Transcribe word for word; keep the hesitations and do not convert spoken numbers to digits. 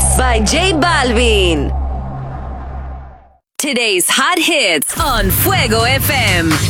by J Balvin. Today's hot hits on Fuego F M.